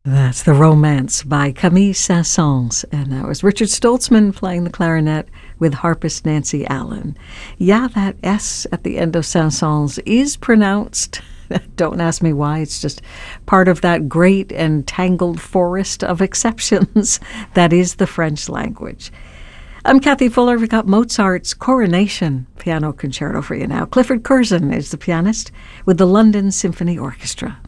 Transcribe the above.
That's The Romance by Camille Saint-Saëns, and that was Richard Stoltzman playing the clarinet with harpist Nancy Allen. Yeah, that S at the end of Saint-Saëns is pronounced. Don't ask me why. It's just part of that great and tangled forest of exceptions that is the French language. I'm Kathy Fuller. We've got Mozart's Coronation piano concerto for you now. Clifford Curzon is the pianist with the London Symphony Orchestra.